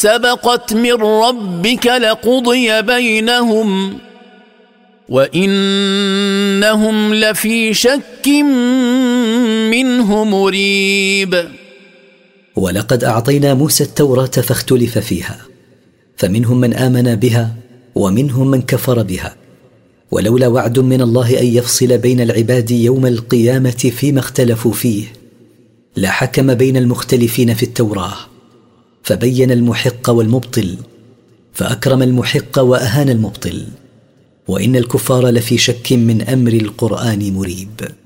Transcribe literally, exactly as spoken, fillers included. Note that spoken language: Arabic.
سبقت من ربك لقضي بينهم وإنهم لفي شك منه مريب. ولقد أعطينا موسى التوراة فاختلف فيها، فمنهم من آمن بها ومنهم من كفر بها، ولولا وعد من الله أن يفصل بين العباد يوم القيامة فيما اختلفوا فيه لحكم بين المختلفين في التوراة، فبين المحق والمبطل، فأكرم المحق وأهان المبطل، وإن الكفار لفي شك من أمر القرآن مريب.